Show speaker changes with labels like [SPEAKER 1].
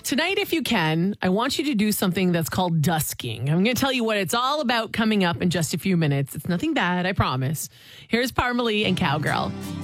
[SPEAKER 1] Tonight, if you can, I want you to do something that's called dusking. I'm going to tell you what it's all about coming up in just a few minutes. It's nothing bad, I promise. Here's Parmalee and Cowgirl.